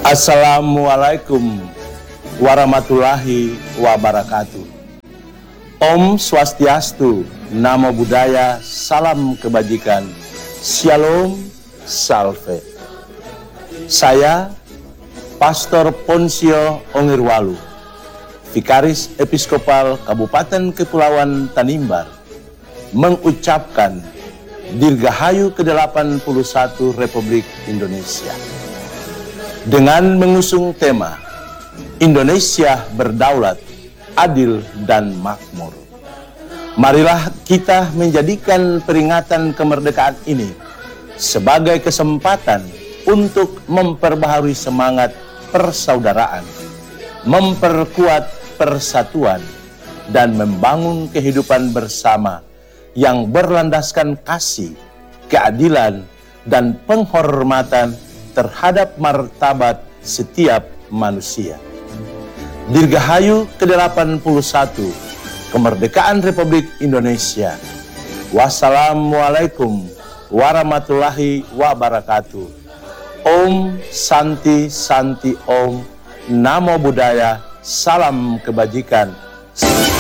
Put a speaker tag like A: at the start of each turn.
A: Assalamualaikum warahmatullahi wabarakatuh. Om Swastiastu, Namo Buddhaya, salam kebajikan, Shalom, Salve. Saya Pastor Ponsio Ongirwalu, Vikaris Episkopal Kabupaten Kepulauan Tanimbar, mengucapkan Dirgahayu ke-81 Republik Indonesia. Dengan mengusung tema Indonesia berdaulat, adil dan makmur. Marilah kita menjadikan peringatan kemerdekaan ini sebagai kesempatan untuk memperbaharui semangat persaudaraan, memperkuat persatuan, dan membangun kehidupan bersama yang berlandaskan kasih, keadilan, dan penghormatan terhadap martabat setiap manusia. Dirgahayu ke-81 Kemerdekaan Republik Indonesia. Wassalamualaikum warahmatullahi wabarakatuh. Om Santi Santi Om. Namo Buddhaya. Salam kebajikan.